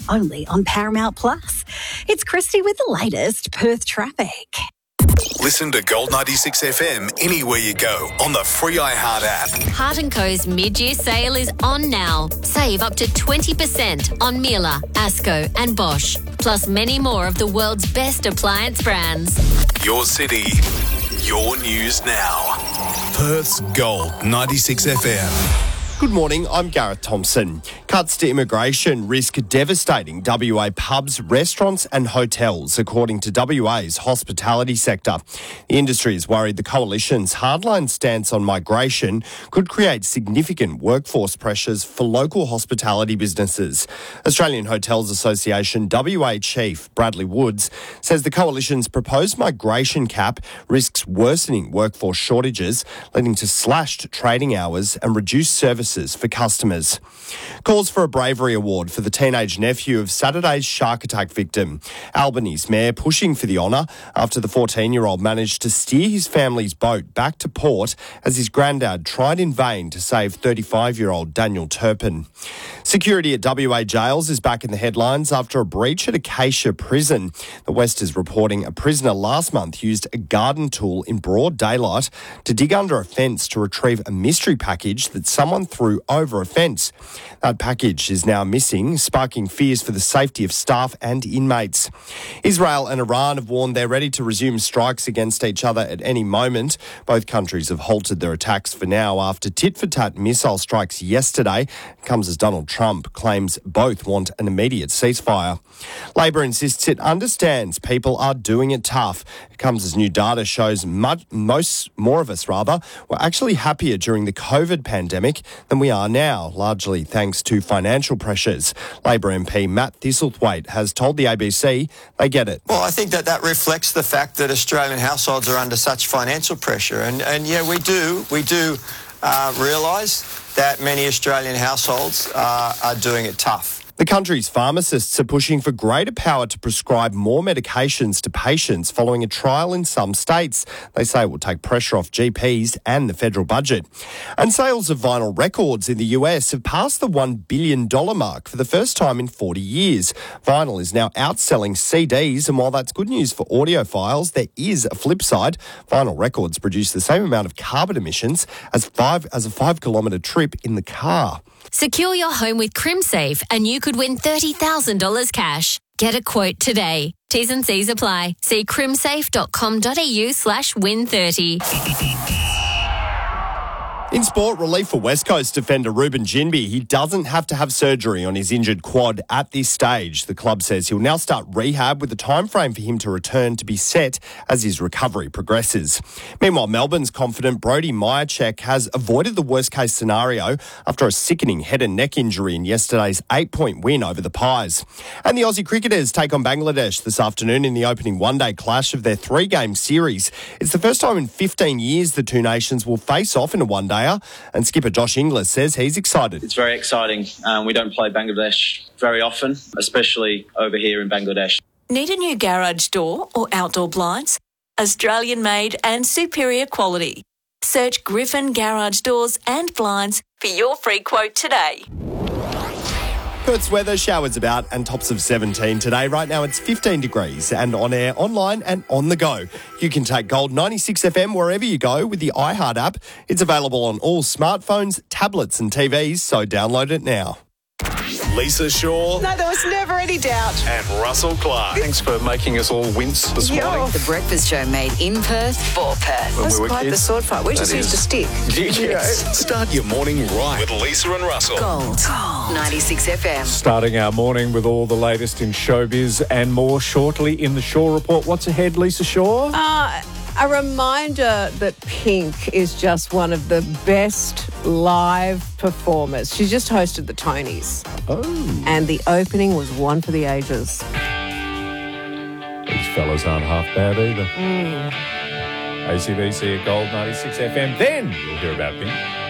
only on Paramount Plus. It's Christy with the latest Perth traffic. Listen to Gold 96 FM anywhere you go on the free iHeart app. Heart & Co.'s mid-year sale is on now. Save up to 20% on Miele, Asco and Bosch, plus many more of the world's best appliance brands. Your city, your news now. Perth's Gold 96 FM. Good morning, I'm Gareth Thompson. Cuts to immigration risk devastating WA pubs, restaurants and hotels, according to WA's hospitality sector. The industry is worried the Coalition's hardline stance on migration could create significant workforce pressures for local hospitality businesses. Australian Hotels Association WA Chief Bradley Woods says the Coalition's proposed migration cap risks worsening workforce shortages, leading to slashed trading hours and reduced services for customers. Calls for a bravery award for the teenage nephew of Saturday's shark attack victim. Albany's mayor pushing for the honour after the 14-year-old managed to steer his family's boat back to port as his granddad tried in vain to save 35-year-old Daniel Turpin. Security at WA jails is back in the headlines after a breach at Acacia Prison. The West is reporting a prisoner last month used a garden tool in broad daylight to dig under a fence to retrieve a mystery package that someone threw over a fence. That package is now missing, sparking fears for the safety of staff and inmates. Israel and Iran have warned they're ready to resume strikes against each other at any moment. Both countries have halted their attacks for now after tit-for-tat missile strikes yesterday. It comes as Donald Trump claims both want an immediate ceasefire. Labor insists it understands people are doing it tough. It comes as new data shows more of us were actually happier during the COVID pandemic than we are now, largely thanks to financial pressures. Labor MP Matt Thistlethwaite has told the ABC they get it. Well, I think that reflects the fact that Australian households are under such financial pressure. And yeah, we do realise that many Australian households are doing it tough. The country's pharmacists are pushing for greater power to prescribe more medications to patients following a trial in some states. They say it will take pressure off GPs and the federal budget. And sales of vinyl records in the US have passed the $1 billion mark for the first time in 40 years. Vinyl is now outselling CDs, and while that's good news for audiophiles, there is a flip side. Vinyl records produce the same amount of carbon emissions as a 5-kilometre trip in the car. Secure your home with CrimSafe and you could win $30,000 cash. Get a quote today. T's and C's apply. See crimsafe.com.au/win30. In sport, relief for West Coast defender Ruben Ginbey. He doesn't have to have surgery on his injured quad at this stage. The club says he'll now start rehab with a time frame for him to return to be set as his recovery progresses. Meanwhile, Melbourne's confident Brody Myercheck has avoided the worst-case scenario after a sickening head and neck injury in yesterday's 8-point win over the Pies. And the Aussie cricketers take on Bangladesh this afternoon in the opening one-day clash of their three-game series. It's the first time in 15 years the two nations will face off in a one-day. And skipper Josh Inglis says he's excited. It's very exciting. We don't play Bangladesh very often, especially over here in Bangladesh. Need a new garage door or outdoor blinds? Australian made and superior quality. Search Griffin Garage Doors and Blinds for your free quote today. Perth's weather, showers about and tops of 17 today. Right now it's 15 degrees and on air, online and on the go. You can take Gold 96 FM wherever you go with the iHeart app. It's available on all smartphones, tablets and TVs, so download it now. Lisa Shaw. No, there was never any doubt. And Russell Clark. Thanks for making us all wince this morning. The Breakfast Show made in Perth for Perth. That's quite the sword fight. We just used a stick. Yes. Start your morning right with Lisa and Russell. Gold 96 FM. Starting our morning with all the latest in showbiz and more shortly in the Shaw Report. What's ahead, Lisa Shaw? A reminder that Pink is just one of the best live performers. She just hosted the Tonys. Oh. And the opening was one for the ages. These fellas aren't half bad either. ACDC at Gold 96 FM. Then you'll hear about Pink.